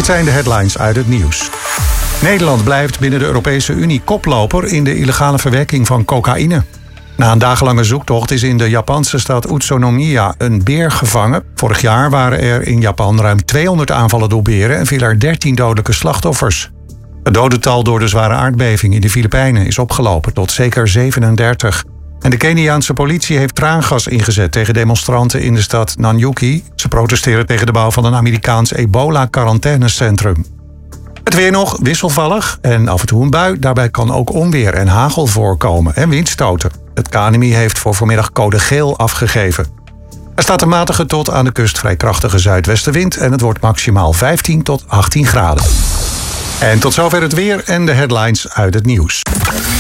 Dit zijn de headlines uit het nieuws. Nederland blijft binnen de Europese Unie koploper in de illegale verwerking van cocaïne. Na een dagenlange zoektocht is in de Japanse stad Utsunomiya een beer gevangen. Vorig jaar waren er in Japan ruim 200 aanvallen door beren en vielen er 13 dodelijke slachtoffers. Het dodental door de zware aardbeving in de Filipijnen is opgelopen tot zeker 37. En de Keniaanse politie heeft traangas ingezet tegen demonstranten in de stad Nanyuki. Ze protesteren tegen de bouw van een Amerikaans ebola-quarantainecentrum. Het weer nog wisselvallig en af en toe een bui. Daarbij kan ook onweer en hagel voorkomen en windstoten. Het KNMI heeft voor vanmiddag code geel afgegeven. Er staat een matige tot aan de kust vrij krachtige zuidwestenwind en het wordt maximaal 15 tot 18 graden. En tot zover het weer en de headlines uit het nieuws.